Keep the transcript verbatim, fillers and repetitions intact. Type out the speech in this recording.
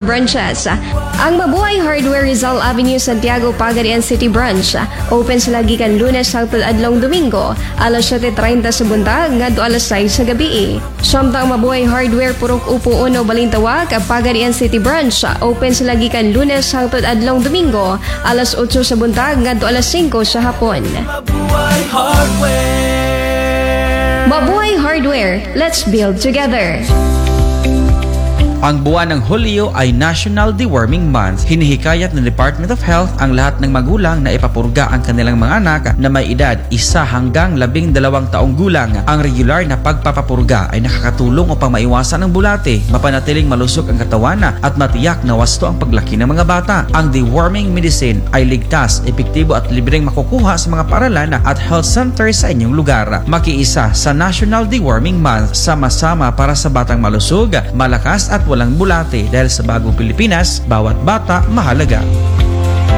branches. Ang Mabuhay Hardware Rizal Avenue, Santiago, Pagadian City Branch open sila gikan Lunes hangtod adlong Domingo alas siyete treinta sa buntag ngadto alas sais sa gabi. Samtang Mabuhay Hardware Purok Upo Uno Balintawak, Pagadian City Branch open sila gikan Lunes hangtod adlong Domingo alas otso sa buntag ngadto alas singko sa hapon. Mabuhay Hardware. Mabuhay Hardware, let's build together. Ang buwan ng Hulyo ay National Deworming Month. Hinihikayat ng Department of Health ang lahat ng magulang na ipapurga ang kanilang mga anak na may edad isa hanggang labing dalawang taong gulang. Ang regular na pagpapapurga ay nakakatulong upang maiwasan ang bulate, mapanatiling malusog ang katawan at matiyak na wasto ang paglaki ng mga bata. Ang deworming medicine ay ligtas, epektibo at libreng makukuha sa mga paaralan at health center sa inyong lugar. Makiisa sa National Deworming Month, sama-sama para sa batang malusog, malakas at walang bulate dahil sa bagong Pilipinas, bawat bata mahalaga.